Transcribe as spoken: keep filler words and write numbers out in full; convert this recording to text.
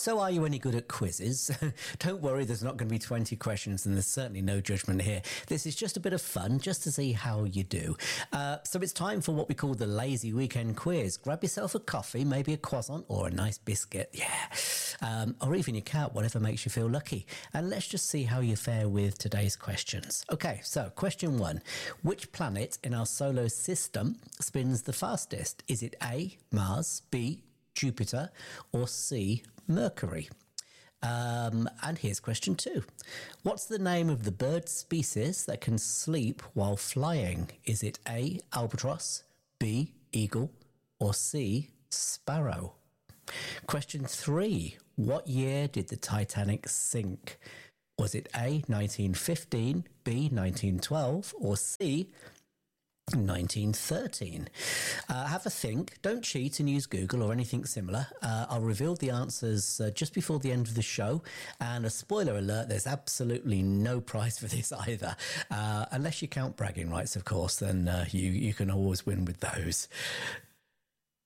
So are you any good at quizzes? Don't worry, there's not going to be twenty questions and there's certainly no judgment here. This is just a bit of fun, just to see how you do. Uh, so it's time for what we call the Lazy Weekend Quiz. Grab yourself a coffee, maybe a croissant or a nice biscuit, yeah, um, or even your cat, whatever makes you feel lucky. And let's just see how you fare with today's questions. Okay, so question one. Which planet in our solar system spins the fastest? Is it A, Mars, B, Jupiter, or C, Mercury? Um, and here's question two. What's the name of the bird species that can sleep while flying? Is it A, albatross, B, eagle, or C, sparrow? Question three. What year did the Titanic sink? Was it A, nineteen fifteen, B, nineteen twelve, or C, nineteen thirteen? Uh, have a think. Don't cheat and use Google or anything similar. Uh, I'll reveal the answers uh, just before the end of the show. And a spoiler alert, there's absolutely no prize for this either. Uh, unless you count bragging rights, of course, then uh, you, you can always win with those.